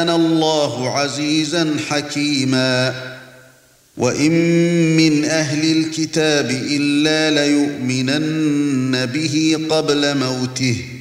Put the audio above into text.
الله عزيزا حكيما وإن من أهل الكتاب إلا ليؤمنن به قبل موته